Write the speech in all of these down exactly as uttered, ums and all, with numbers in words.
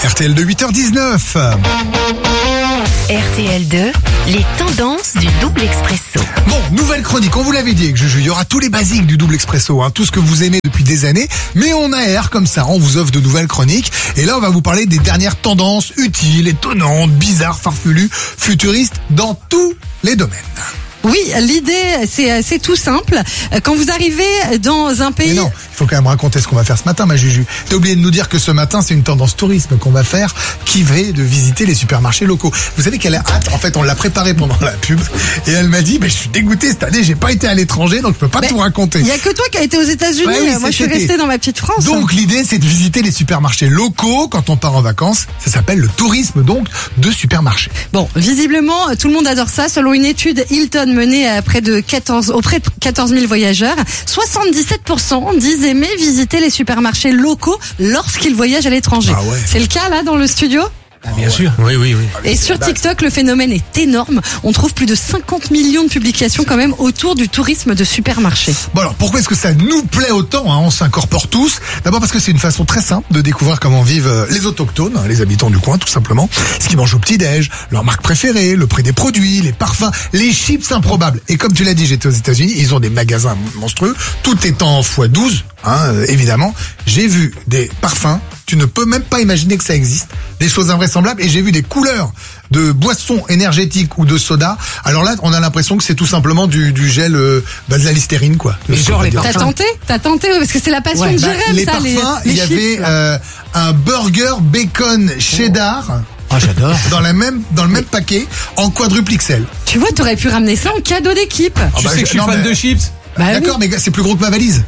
R T L deux, huit heures dix-neuf. R T L deux, les tendances du double expresso. Bon, nouvelle chronique, on vous l'avait dit avec Juju, il y aura tous les basiques du double expresso, hein, tout ce que vous aimez depuis des années, mais on aère comme ça, on vous offre de nouvelles chroniques, et là on va vous parler des dernières tendances utiles, étonnantes, bizarres, farfelues, futuristes, dans tous les domaines. Oui, l'idée, c'est, c'est tout simple. Quand vous arrivez dans un pays... Mais non, il faut quand même raconter ce qu'on va faire ce matin, ma Juju. T'as oublié de nous dire que ce matin, c'est une tendance tourisme qu'on va faire, qui va de visiter les supermarchés locaux. Vous savez qu'elle a hâte, en fait, on l'a préparée pendant la pub, et elle m'a dit, mais je suis dégoûté cette année, j'ai pas été à l'étranger, donc je peux pas mais tout raconter. Il y a que toi qui as été aux États-Unis. Ouais, oui, moi je suis restée dans ma petite France. Donc l'idée, c'est de visiter les supermarchés locaux quand on part en vacances. Ça s'appelle le tourisme, donc, de supermarchés. Bon, visiblement, tout le monde adore ça. Selon une étude Hilton menée à près de quatorze, auprès de quatorze mille voyageurs, soixante-dix-sept pour cent disent aimer visiter les supermarchés locaux lorsqu'ils voyagent à l'étranger. Ah ouais. C'est le cas là dans le studio ? Ah, bien sûr, oui, oui, oui. Et sur TikTok, le phénomène est énorme. On trouve plus de cinquante millions de publications quand même autour du tourisme de supermarché. Bon alors, pourquoi est-ce que ça nous plaît autant, hein? On s'incorpore tous. D'abord parce que c'est une façon très simple de découvrir comment vivent les autochtones, hein, les habitants du coin tout simplement, ce qu'ils mangent au petit-déj, leurs marques préférées, le prix des produits, les parfums, les chips improbables. Et comme tu l'as dit, j'étais aux États-Unis, ils ont des magasins monstrueux, tout étant fois douze, hein, euh, évidemment. J'ai vu des parfums, tu ne peux même pas imaginer que ça existe, des choses invraisemblables, et j'ai vu des couleurs de boissons énergétiques ou de soda. Alors là, on a l'impression que c'est tout simplement du, du gel, euh, bah, de la Listerine, quoi. Mais genre les parfums. T'as tenté T'as tenté parce que c'est la passion Ouais, de Bah, Jérém, les ça. parfums, les, il les y avait chips. euh, un burger bacon cheddar Ah, j'adore. dans la même dans le même paquet en quadruple X L. Tu vois, t'aurais pu ramener ça en cadeau d'équipe. Ah Tu bah, sais que je suis non, fan mais- de chips. Bah D'accord, mais c'est plus gros que ma valise.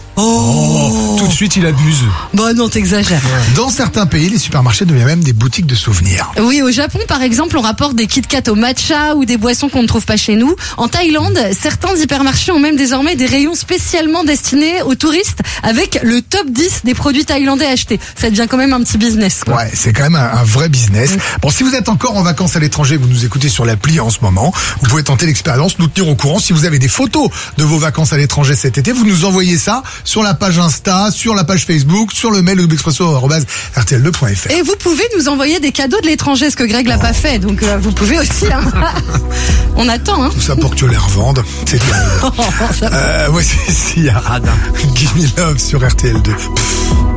Oh, tout de suite, il abuse. Bon, non, t'exagères. Dans certains pays, les supermarchés deviennent même des boutiques de souvenirs. Oui, au Japon, par exemple, on rapporte des Kit Kat au matcha ou des boissons qu'on ne trouve pas chez nous. En Thaïlande, certains hypermarchés ont même désormais des rayons spécialement destinés aux touristes avec le top dix des produits thaïlandais achetés. Ça devient quand même un petit business, quoi. Ouais, c'est quand même un, un vrai business. Bon, si vous êtes encore en vacances à l'étranger, vous nous écoutez sur l'appli en ce moment, vous pouvez tenter l'expérience, nous tenir au courant. Si vous avez des photos de vos vacances à l'étranger cet été, vous nous envoyez ça sur la page Insta, sur la page Facebook, sur le mail double-expresso arobase r t l deux point f r. Et vous pouvez nous envoyer des cadeaux de l'étranger, ce que Greg l'a pas fait, donc euh, vous pouvez aussi. Hein. On attend, hein. Tout ça pour que tu les revendes. C'est tout. Ça Euh, voici Sia. Give me love sur R T L deux. Pff.